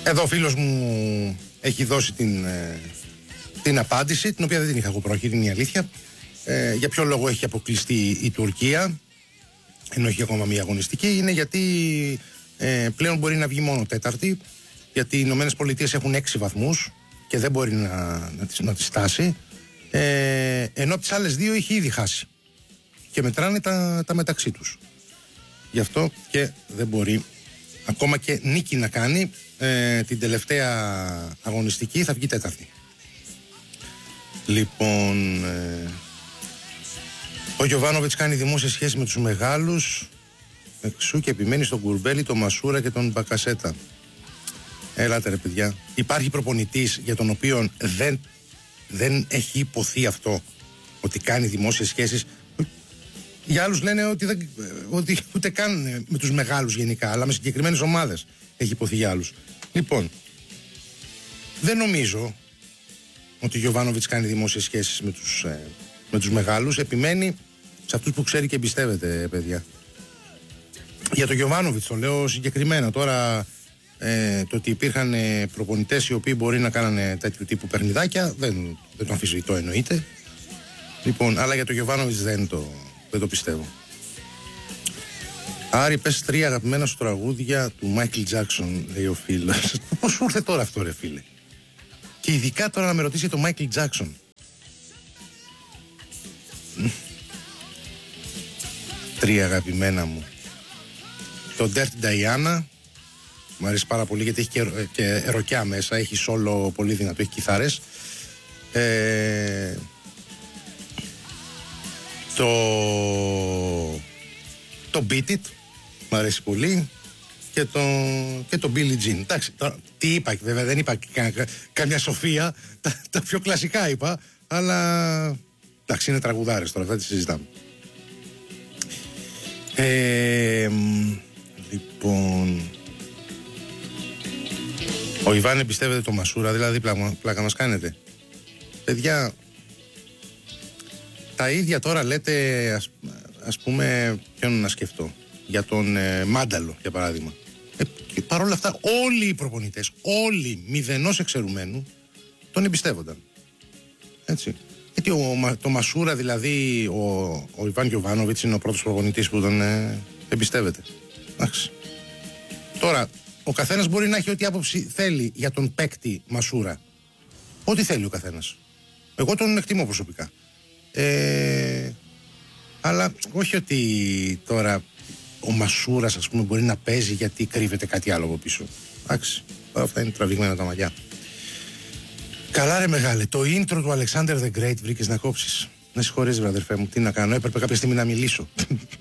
Εδώ ο φίλος μου έχει δώσει την απάντηση, την οποία δεν την είχα εγώ πρόχειρη, είναι η αλήθεια. Για ποιο λόγο έχει αποκλειστεί η Τουρκία, ενώ έχει ακόμα μια αγωνιστική? Είναι γιατί πλέον μπορεί να βγει μόνο τέταρτη, γιατί οι Ηνωμένες Πολιτείες έχουν 6 βαθμούς και δεν μπορεί να τις στάσει, ενώ από τις άλλες 2 έχει ήδη χάσει και μετράνε τα μεταξύ τους. Γι' αυτό και δεν μπορεί ακόμα και νίκη να κάνει. Την τελευταία αγωνιστική θα βγει τέταρτη. Λοιπόν, ο Γιοβάνοβιτς κάνει δημόσια σχέση με τους μεγάλους, εξού και επιμένει στον Κουρμπέλη, τον Μασούρα και τον Μπακασέτα. Έλατε ρε παιδιά. Υπάρχει προπονητής για τον οποίο δεν έχει υποθεί αυτό, ότι κάνει δημόσιες σχέσεις? Για άλλους λένε ότι ούτε καν με τους μεγάλους γενικά, αλλά με συγκεκριμένες ομάδες έχει υποθεί για άλλους. Λοιπόν, δεν νομίζω ότι ο Γιοβάνοβιτς κάνει δημόσιες σχέσεις με τους μεγάλους. Επιμένει σε αυτούς που ξέρει και εμπιστεύεται, παιδιά. Για τον Γιοβάνοβιτς το λέω συγκεκριμένα. Τώρα το ότι υπήρχαν προπονητές οι οποίοι μπορεί να κάνανε τέτοιου τύπου παιχνιδάκια, δεν το αμφισβητώ, εννοείται. Λοιπόν, αλλά για τον Γιοβάνοβιτς δεν το πιστεύω. Άρη, πες 3 αγαπημένα σου τραγούδια του Μάικλ Τζάκσον, λέει ο φίλος. Πώς σου ήρθε τώρα αυτό, ρε φίλε? Και ειδικά τώρα να με ρωτήσει το Μάικλ Τζάκσον. 3 αγαπημένα μου. Το Dirty Diana, μου αρέσει πάρα πολύ γιατί έχει και ροκιά μέσα, έχει σόλο πολύ δυνατό, έχει κιθάρες. Το Beat It μου αρέσει πολύ, και το Billie Jean. Εντάξει, τώρα, τι είπα, βέβαια δεν είπα καμιά σοφία, τα πιο κλασικά είπα, αλλά εντάξει, είναι τραγουδάρες τώρα, δεν τις συζητάμε. Λοιπόν, ο Ιβάν εμπιστεύεται το Μασούρα, δηλαδή πλάκα μας κάνετε? Παιδιά, τα ίδια τώρα λέτε, ας πούμε, ποιον να σκεφτώ, για τον Μάνταλο για παράδειγμα. Και παρόλα αυτά όλοι οι προπονητές, όλοι μηδενός εξαιρουμένου, τον εμπιστεύονταν. Έτσι. Γιατί το Μασούρα, δηλαδή ο Ιβάν Γιοβάνοβιτς είναι ο πρώτος προπονητής που τον εμπιστεύεται. Εντάξει. Τώρα, ο καθένας μπορεί να έχει ό,τι άποψη θέλει για τον παίκτη Μασούρα. Ό,τι θέλει ο καθένας. Εγώ τον εκτιμώ προσωπικά. Αλλά όχι ότι τώρα ο Μασούρας, ας πούμε, μπορεί να παίζει γιατί κρύβεται κάτι άλλο από πίσω. Εντάξει, αυτά είναι τραβηγμένα τα μαλλιά. Καλά ρε μεγάλε, το intro του Alexander the Great βρήκες να κόψεις? Να συγχωρείς βρε αδερφέ μου, τι να κάνω, έπρεπε κάποια στιγμή να μιλήσω.